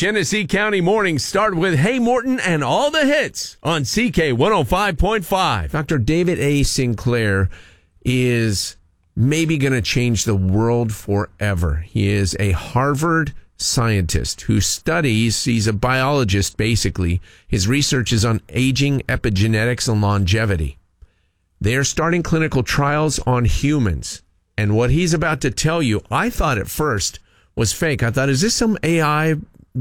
Genesee County mornings start with Hey Morton and all the hits on CK 105.5. Dr. David A. Sinclair is maybe going to change the world forever. He is a Harvard scientist who studies, he's a biologist basically. His research is on aging, epigenetics, and longevity. They are starting clinical trials on humans. And what he's about to tell you, I thought at first was fake. I thought, is this some AI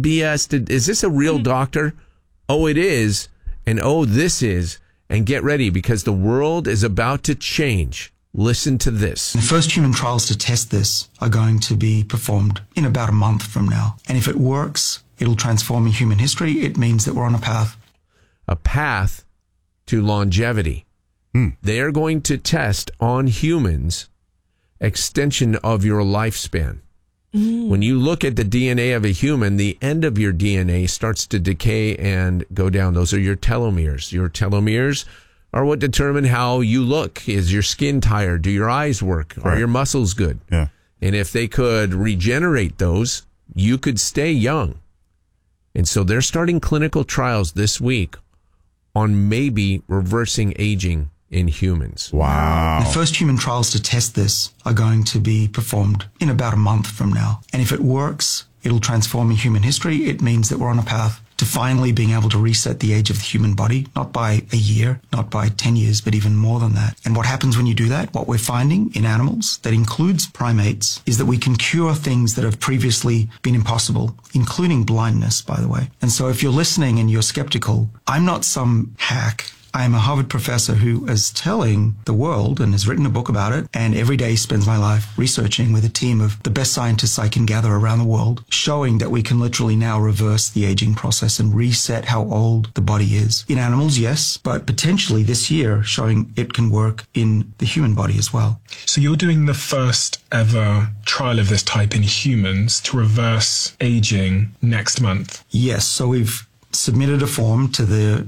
BS? Is this a real doctor? Oh, it is. And oh, this is. And get ready, because the world is about to change. Listen to this. The first human trials to test this are going to be performed in about a month from now. And if it works, it'll transform human history. It means that we're on a path. A path to longevity. They are going to test on humans extension of your lifespan. When you look at the DNA of a human, the end of your DNA starts to decay and go down. Those are your telomeres. Your telomeres are what determine how you look. Is your skin tired? Do your eyes work? Are your muscles good? Yeah. And if they could regenerate those, you could stay young. And so they're starting clinical trials this week on maybe reversing aging in humans. Wow. The first human trials to test this are going to be performed in about a month from now. And if it works, it'll transform human history. It means that we're on a path to finally being able to reset the age of the human body, not by a year, not by 10 years, but even more than that. And what happens when you do that, what we're finding in animals, that includes primates, is that we can cure things that have previously been impossible, including blindness, by the way. And so if you're listening and you're skeptical, I'm not some hack. I am a Harvard professor who is telling the world and has written a book about it, and every day spends my life researching with a team of the best scientists I can gather around the world, showing that we can literally now reverse the aging process and reset how old the body is. In animals, yes, but potentially this year showing it can work in the human body as well. So you're doing the first ever trial of this type in humans to reverse aging next month? Yes, so we've submitted a form to the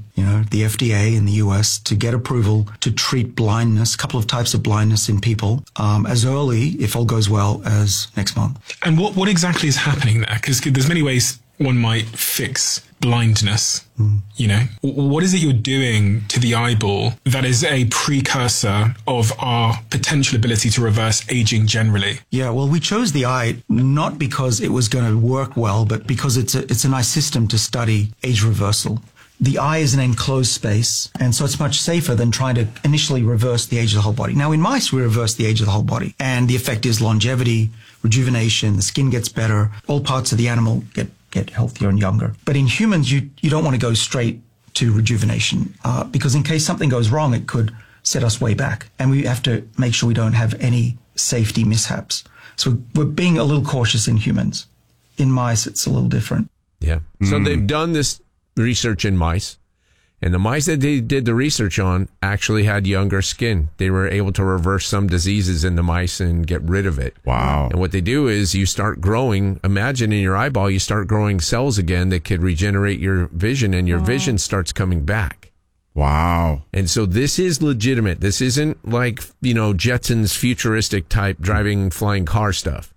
FDA in the US to get approval to treat blindness, a couple of types of blindness in people, as early, if all goes well, as next month. And what exactly is happening there? Because there's many ways one might fix blindness. You know, what is it you're doing to the eyeball that is a precursor of our potential ability to reverse aging generally? Yeah, well, we chose the eye not because it was going to work well, but because it's a nice system to study age reversal. The eye is an enclosed space, and so it's much safer than trying to initially reverse the age of the whole body. Now, in mice, we reverse the age of the whole body, and the effect is longevity, rejuvenation, the skin gets better, all parts of the animal get healthier and younger. But in humans, you don't want to go straight to rejuvenation because in case something goes wrong, it could set us way back. And we have to make sure we don't have any safety mishaps. So we're being a little cautious in humans. In mice, it's a little different. Yeah. So they've done this research in mice, and the mice that they did the research on actually had younger skin. They were able to reverse some diseases in the mice and get rid of it. Wow. And what they do is you start growing, imagine in your eyeball, you start growing cells again that could regenerate your vision, and your vision starts coming back. Wow. And so this is legitimate. This isn't like, Jetsons futuristic type driving flying car stuff.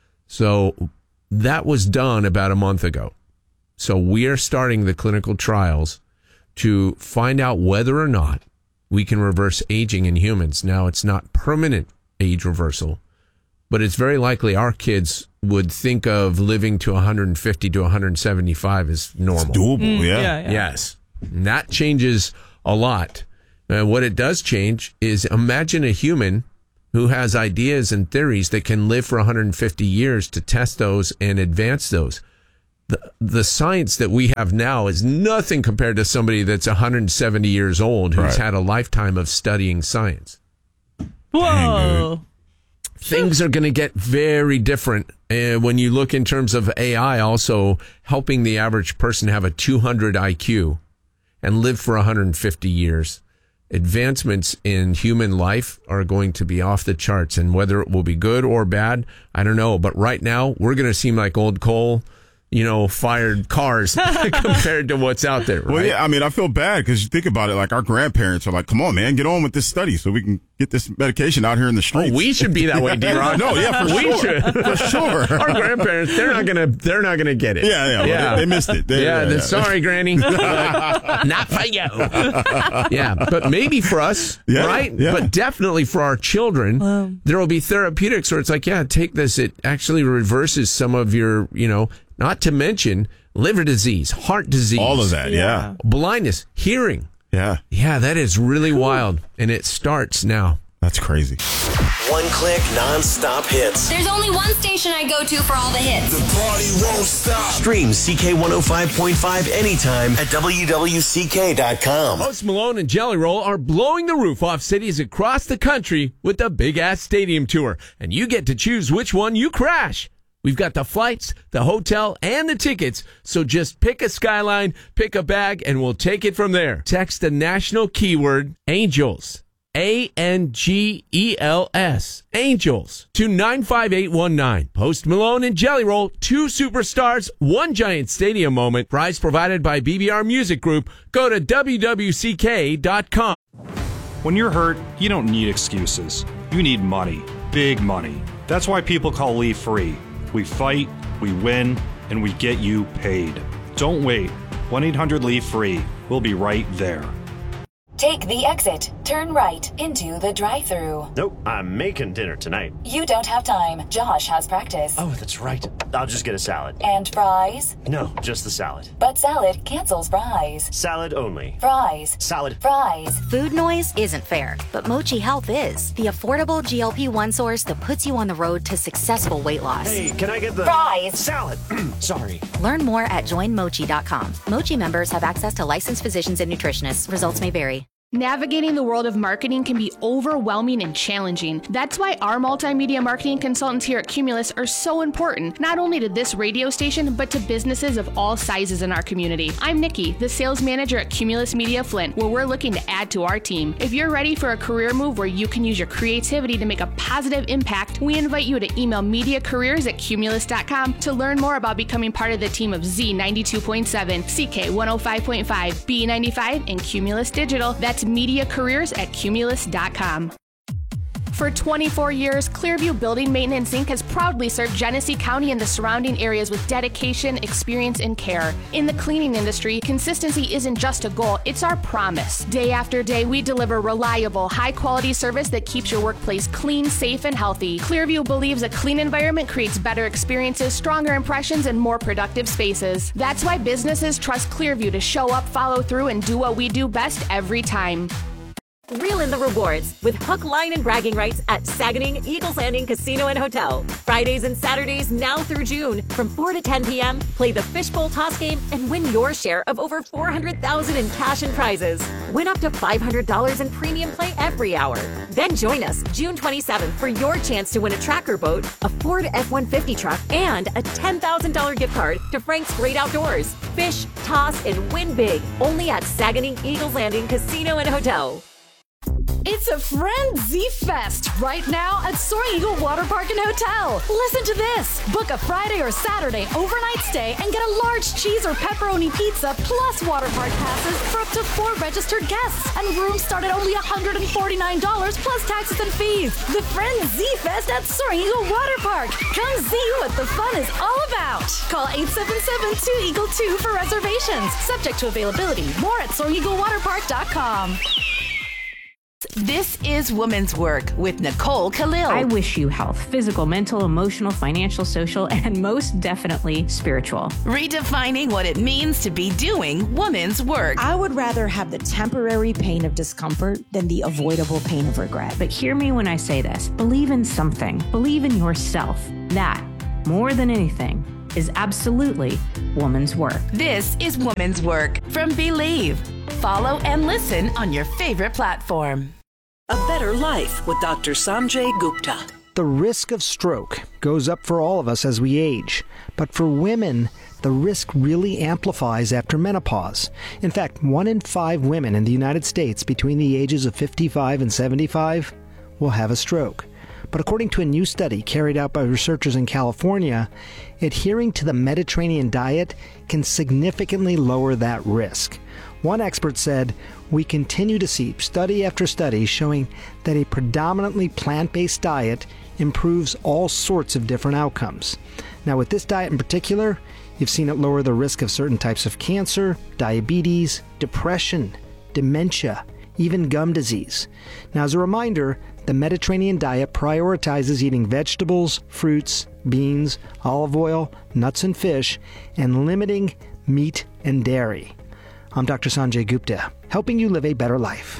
So that was done about a month ago. So we are starting the clinical trials to find out whether or not we can reverse aging in humans. Now, it's not permanent age reversal, but it's very likely our kids would think of living to 150 to 175 as normal. It's doable, yeah. Yes. And that changes a lot. And what it does change is imagine a human who has ideas and theories that can live for 150 years to test those and advance those. The science that we have now is nothing compared to somebody that's 170 years old who's had a lifetime of studying science. Whoa. Things are going to get very different. And when you look in terms of AI also helping the average person have a 200 IQ and live for 150 years, advancements in human life are going to be off the charts. And whether it will be good or bad, I don't know. But right now, we're going to seem like old coal. fired cars compared to what's out there. Right? Well, yeah, I mean, I feel bad because you think about it, like our grandparents are like, come on, man, get on with this study so we can get this medication out here in the streets. Oh, we should be that way, D-Ron. No, yeah, for we sure. Should. For sure. Our grandparents, they're not gonna get it. Yeah. Well, they missed it. Sorry, Granny. Not for you. Yeah, but maybe for us, right? Yeah. But definitely for our children, there will be therapeutics where it's like, take this. It actually reverses some of your, not to mention liver disease, heart disease. All of that, yeah. Blindness, hearing. Yeah. Yeah, that is really wild. And it starts now. That's crazy. One click, non-stop hits. There's only one station I go to for all the hits. The party won't stop. Stream CK105.5 anytime at WWCK.com. Post Malone and Jelly Roll are blowing the roof off cities across the country with the Big Ass Stadium Tour. And you get to choose which one you crash. We've got the flights, the hotel, and the tickets. So just pick a skyline, pick a bag, and we'll take it from there. Text the national keyword ANGELS. ANGELS. Angels to 95819. Post Malone and Jelly Roll, 2 superstars, 1 giant stadium moment. Prize provided by BBR Music Group. Go to WWCK.com. When you're hurt, you don't need excuses. You need money. Big money. That's why people call Leave Free. We fight, we win, and we get you paid. Don't wait. 1-800-LEAVE-FREE. We'll be right there. Take the exit. Turn right into the drive-thru. Nope, I'm making dinner tonight. You don't have time. Josh has practice. Oh, that's right. I'll just get a salad. And fries? No, just the salad. But salad cancels fries. Salad only. Fries. Salad. Fries. Food noise isn't fair, but Mochi Health is. The affordable GLP-1 source that puts you on the road to successful weight loss. Hey, can I get the... Fries. Salad. Sorry. Learn more at joinmochi.com. Mochi members have access to licensed physicians and nutritionists. Results may vary. Navigating the world of marketing can be overwhelming and challenging. That's why our multimedia marketing consultants here at Cumulus are so important, not only to this radio station, but to businesses of all sizes in our community. I'm Nikki, the sales manager at Cumulus Media Flint, where we're looking to add to our team. If you're ready for a career move where you can use your creativity to make a positive impact, we invite you to email mediacareers@cumulus.com to learn more about becoming part of the team of Z92.7, CK105.5, B95, and Cumulus Digital. That's mediacareers@cumulus.com. For 24 years, Clearview Building Maintenance Inc. has proudly served Genesee County and the surrounding areas with dedication, experience, and care. In the cleaning industry, consistency isn't just a goal, it's our promise. Day after day, we deliver reliable, high-quality service that keeps your workplace clean, safe, and healthy. Clearview believes a clean environment creates better experiences, stronger impressions, and more productive spaces. That's why businesses trust Clearview to show up, follow through, and do what we do best every time. Reel in the rewards with hook, line, and bragging rights at Saganing Eagles Landing Casino and Hotel. Fridays and Saturdays now through June from 4 to 10 p.m. Play the Fishbowl Toss game and win your share of over $400,000 in cash and prizes. Win up to $500 in premium play every hour. Then join us June 27th for your chance to win a tracker boat, a Ford F-150 truck, and a $10,000 gift card to Frank's Great Outdoors. Fish, toss, and win big only at Saganing Eagles Landing Casino and Hotel. It's a Frenzy Fest right now at Soaring Eagle Water Park and Hotel. Listen to this. Book a Friday or Saturday overnight stay and get a large cheese or pepperoni pizza plus water park passes for up to 4 registered guests. And rooms start at only $149 plus taxes and fees. The Frenzy Fest at Soaring Eagle Water Park. Come see what the fun is all about. Call 877-2EAGLE-2 for reservations. Subject to availability. More at SoaringEagleWaterPark.com. This is Woman's Work with Nicole Khalil. I wish you health, physical, mental, emotional, financial, social, and most definitely spiritual. Redefining what it means to be doing woman's work. I would rather have the temporary pain of discomfort than the avoidable pain of regret. But hear me when I say this. Believe in something. Believe in yourself. That, more than anything, is absolutely woman's work. This is Woman's Work from Believe. Follow and listen on your favorite platform. A Better Life with Dr. Sanjay Gupta. The risk of stroke goes up for all of us as we age, but for women, the risk really amplifies after menopause. In fact, 1 in 5 women in the United States between the ages of 55 and 75 will have a stroke. But according to a new study carried out by researchers in California, adhering to the Mediterranean diet can significantly lower that risk. One expert said, "We continue to see study after study showing that a predominantly plant-based diet improves all sorts of different outcomes." Now, with this diet in particular, you've seen it lower the risk of certain types of cancer, diabetes, depression, dementia, even gum disease. Now, as a reminder, the Mediterranean diet prioritizes eating vegetables, fruits, beans, olive oil, nuts and fish, and limiting meat and dairy. I'm Dr. Sanjay Gupta, helping you live a better life.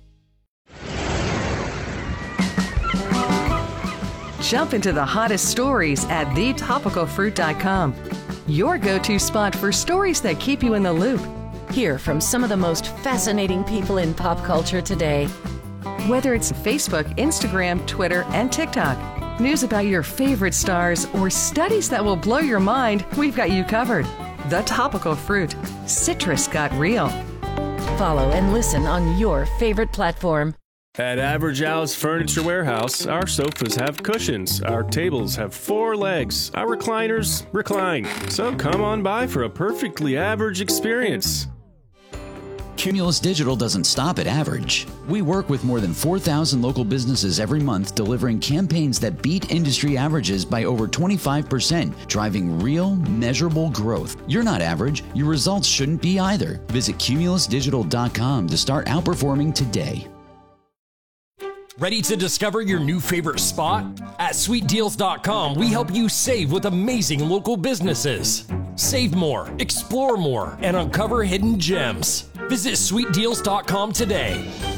Jump into the hottest stories at thetopicalfruit.com. Your go-to spot for stories that keep you in the loop. Hear from some of the most fascinating people in pop culture today. Whether it's Facebook, Instagram, Twitter, and TikTok, news about your favorite stars, or studies that will blow your mind, we've got you covered. The Topical Fruit. Citrus got real. Follow and listen on your favorite platform. At Average Al's Furniture Warehouse, our sofas have cushions, our tables have 4 legs, our recliners recline. So come on by for a perfectly average experience. Cumulus Digital doesn't stop at average. We work with more than 4,000 local businesses every month, delivering campaigns that beat industry averages by over 25%, driving real, measurable growth. You're not average. Your results shouldn't be either. Visit cumulusdigital.com to start outperforming today. Ready to discover your new favorite spot? At sweetdeals.com, we help you save with amazing local businesses. Save more, explore more, and uncover hidden gems. Visit sweetdeals.com today.